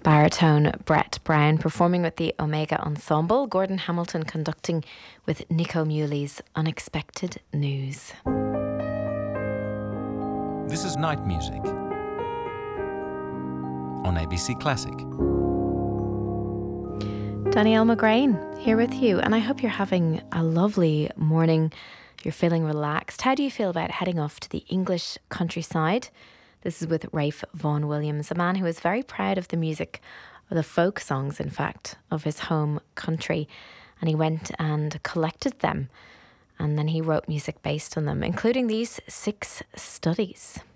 Baritone Brett Brown performing with the Omega Ensemble, Gordon Hamilton conducting with Nico Muley's Unexpected News. This is Night Music on ABC Classic. Danielle McGrain here with you, and I hope you're having a lovely morning. You're feeling relaxed. How do you feel about heading off to the English countryside? This is with Rafe Vaughan Williams, a man who is very proud of the music, or the folk songs, in fact, of his home country. And he went and collected them, and then he wrote music based on them, including these 6 studies.